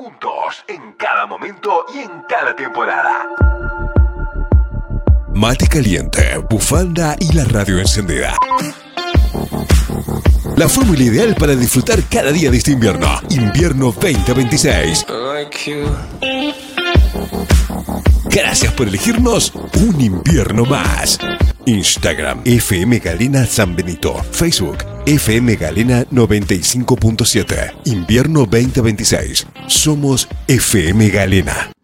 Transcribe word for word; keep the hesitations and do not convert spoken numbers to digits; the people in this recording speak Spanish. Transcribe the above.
juntos en cada momento y en cada temporada. Mate caliente, bufanda y la radio encendida. La fórmula ideal para disfrutar cada día de este invierno. Invierno veinte veintiséis. Gracias por elegirnos un invierno más. Instagram F M Galena San Benito. Facebook F M Galena noventa y cinco punto siete. Invierno veinte veintiséis. Somos F M Galena.